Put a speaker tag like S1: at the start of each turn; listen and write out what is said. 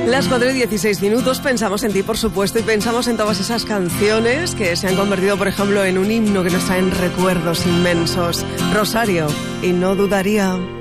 S1: Las 4:16, pensamos en ti, por supuesto, y pensamos en todas esas canciones que se han convertido, por ejemplo, en un himno que nos traen recuerdos inmensos. Rosario, y no dudaría.